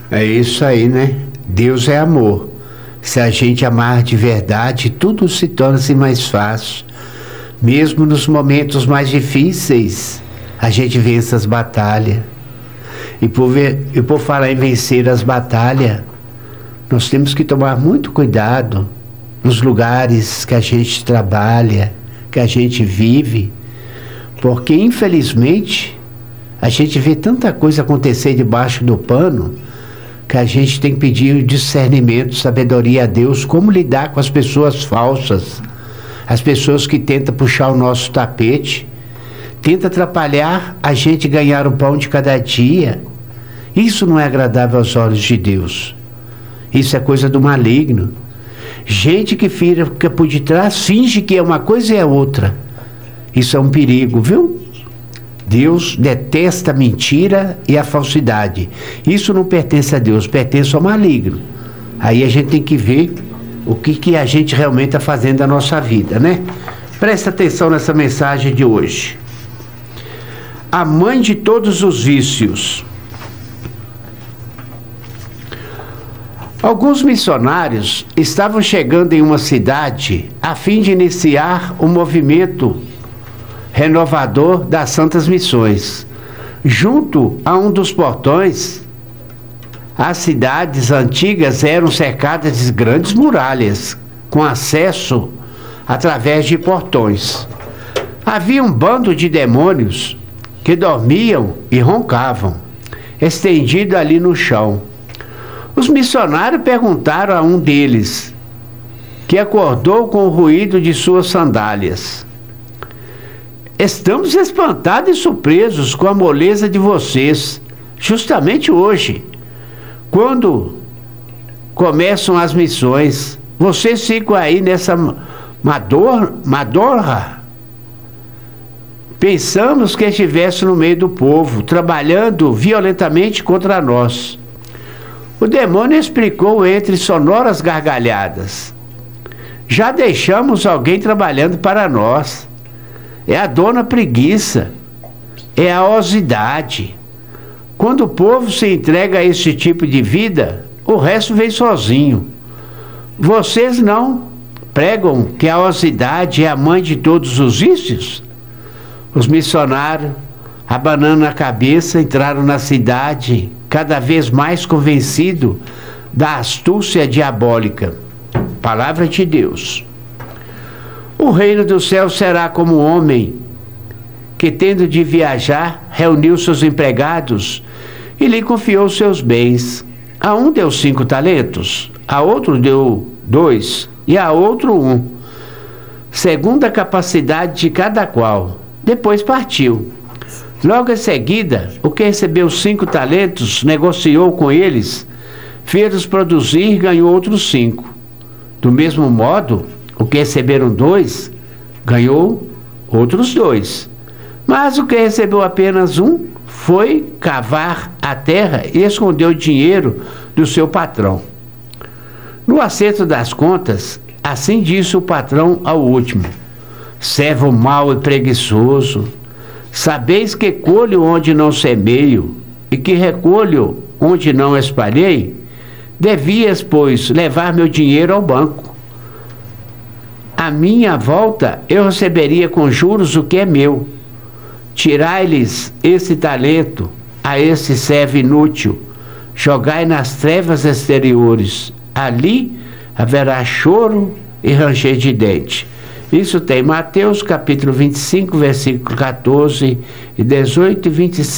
É isso aí, né? Deus é amor. Se a gente amar de verdade, tudo se torna-se mais fácil. Mesmo nos momentos mais difíceis, a gente vence as batalhas. E por falar em vencer as batalhas, nós temos que tomar muito cuidado nos lugares que a gente trabalha, que a gente vive, porque infelizmente a gente vê tanta coisa acontecer debaixo do pano que a gente tem que pedir discernimento, sabedoria a Deus, como lidar com as pessoas falsas, as pessoas que tentam puxar o nosso tapete, tentam atrapalhar a gente ganhar o pão de cada dia. Isso não é agradável aos olhos de Deus. Isso é coisa do maligno. Gente que fica por detrás, finge que é uma coisa e é outra. Isso é um perigo, viu? Deus detesta a mentira e a falsidade. Isso não pertence a Deus, pertence ao maligno. Aí a gente tem que ver o que a gente realmente está fazendo da nossa vida, né? Presta atenção nessa mensagem de hoje. A mãe de todos os vícios. Alguns missionários estavam chegando em uma cidade a fim de iniciar o movimento renovador das Santas Missões. Junto a um dos portões, as cidades antigas eram cercadas de grandes muralhas, com acesso através de portões. Havia um bando de demônios que dormiam e roncavam, estendido ali no chão. Os missionários perguntaram a um deles, que acordou com o ruído de suas sandálias: estamos espantados e surpresos com a moleza de vocês, justamente hoje, quando começam as missões. Vocês ficam aí nessa madorra. Pensamos que estivesse no meio do povo, trabalhando violentamente contra nós. O demônio explicou entre sonoras gargalhadas: já deixamos alguém trabalhando para nós. É a dona preguiça, é a ociosidade. Quando o povo se entrega a esse tipo de vida, o resto vem sozinho. Vocês não pregam que a ociosidade é a mãe de todos os vícios? Os missionários, abanando a cabeça, entraram na cidade, cada vez mais convencidos da astúcia diabólica. Palavra de Deus. O reino do céu será como um homem que, tendo de viajar, reuniu seus empregados e lhe confiou seus bens. A um deu 5 talentos, a outro deu 2 e a outro 1, segundo a capacidade de cada qual. Depois partiu. Logo em seguida, o que recebeu 5 talentos negociou com eles, fez-os produzir e ganhou outros 5. Do mesmo modo, o que receberam 2, ganhou outros 2. Mas o que recebeu apenas 1, foi cavar a terra e escondeu o dinheiro do seu patrão. No acerto das contas, assim disse o patrão ao último: servo mau e preguiçoso, sabeis que colho onde não semeio e que recolho onde não espalhei? Devias, pois, levar meu dinheiro ao banco. À minha volta eu receberia com juros o que é meu. Tirai-lhes esse talento a esse servo inútil, jogai nas trevas exteriores, ali haverá choro e ranger de dente. Isso tem Mateus capítulo 25, versículo 14 e 18 e 25.